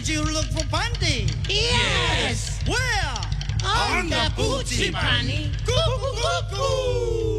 you look for Bundy? Yes! Where? On the Poochie Bunny. Coo-coo-coo-coo!